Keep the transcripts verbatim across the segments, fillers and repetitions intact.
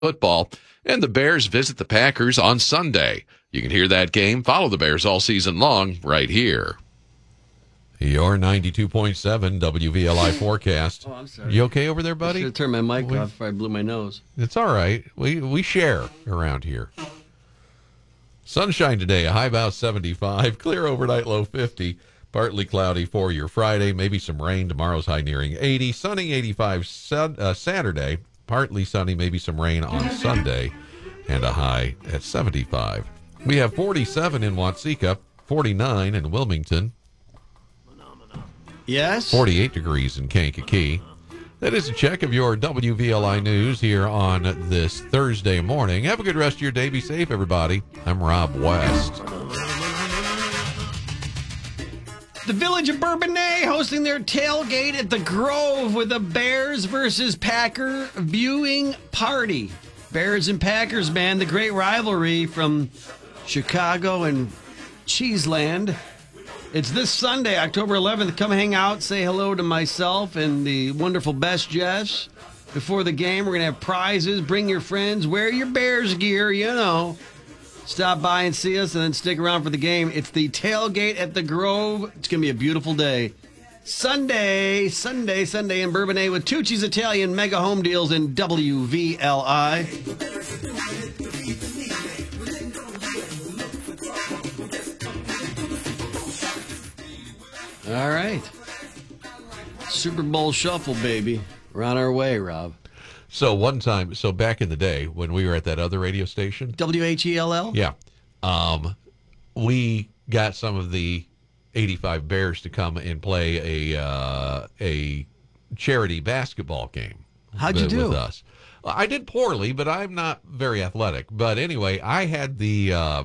football, and the Bears visit the Packers on Sunday. You can hear that game, follow the Bears all season long right here. Your ninety-two point seven W V L I forecast. Oh, I'm sorry. You okay over there, buddy? I should have turned my mic we, off before I blew my nose. It's all right. We we share around here. Sunshine today, a high about seventy-five. Clear overnight, low fifty. Partly cloudy for your Friday. Maybe some rain. Tomorrow's high nearing eighty. Sunny eighty-five sun, uh, Saturday. Partly sunny, maybe some rain on Sunday. And a high at seventy-five. We have forty-seven in Watseka, forty-nine in Wilmington. Yes? forty-eight degrees in Kankakee. That is a check of your W V L I news here on this Thursday morning. Have a good rest of your day. Be safe, everybody. I'm Rob West. The Village of Bourbonnais hosting their tailgate at the Grove with a Bears versus Packer viewing party. Bears and Packers, man, the great rivalry from Chicago and Cheeseland. It's this Sunday, October eleventh. Come hang out, say hello to myself and the wonderful Best Jess. Before the game, we're going to have prizes. Bring your friends. Wear your Bears gear, you know. Stop by and see us and then stick around for the game. It's the tailgate at the Grove. It's going to be a beautiful day. Sunday, Sunday, Sunday in Bourbonnais with Tucci's Italian Mega Home Deals in W V L I. All right. Super Bowl Shuffle, baby. We're on our way, Rob. So one time, so back in the day when we were at that other radio station. W H E L L? Yeah. Um, we got some of the eighty-five Bears to come and play a uh, a charity basketball game. How'd you with, do? With us. I did poorly, but I'm not very athletic. But anyway, I had the... Uh,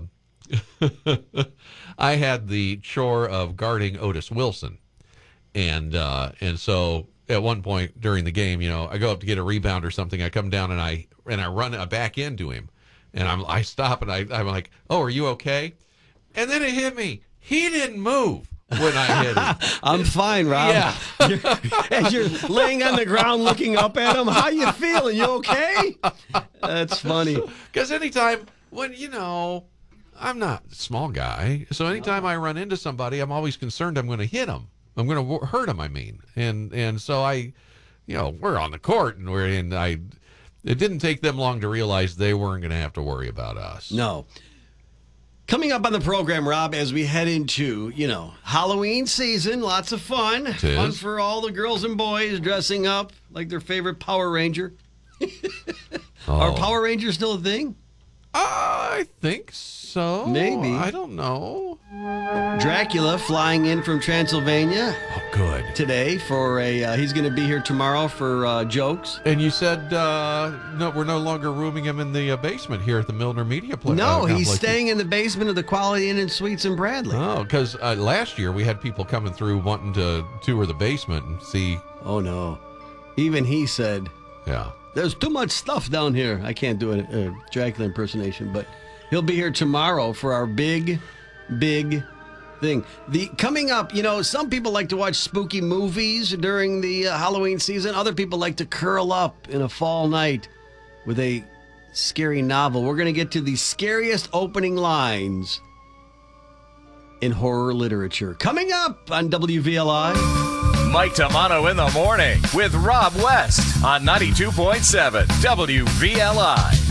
I had the chore of guarding Otis Wilson, and uh, and so at one point during the game, you know, I go up to get a rebound or something. I come down and I and I run uh, back into him, and I'm I stop and I I'm like, oh, are you okay? And then it hit me. He didn't move when I hit him. I'm fine, Rob. Yeah. You're, as you're laying on the ground looking up at him, how you feeling? You okay? That's funny. Because anytime when you know. I'm not a small guy, so anytime I run into somebody, I'm always concerned I'm going to hit them. I'm going to hurt them, I mean. And and so I, you know, we're on the court, and we're in. I. It didn't take them long to realize they weren't going to have to worry about us. No. Coming up on the program, Rob, as we head into, you know, Halloween season, lots of fun. It is. Fun for all the girls and boys dressing up like their favorite Power Ranger. Oh. Are Power Rangers still a thing? I think so. Maybe. I don't know. Dracula flying in from Transylvania Oh, good. today for a, uh, he's going to be here tomorrow for uh, jokes. And you said uh, no, we're no longer rooming him in the uh, basement here at the Milner Media Plant. No, uh, he's complex. staying in the basement of the Quality Inn and Suites in Bradley. Oh, because uh, last year we had people coming through wanting to tour the basement and see. Oh, no. Even he said, Yeah. there's too much stuff down here. I can't do a, a Dracula impersonation, but he'll be here tomorrow for our big, big thing. The coming up, you know, some people like to watch spooky movies during the uh, Halloween season. Other people like to curl up in a fall night with a scary novel. We're going to get to the scariest opening lines in horror literature. Coming up on W V L I. Mike Tamano in the morning with Rob West on ninety-two point seven W V L I.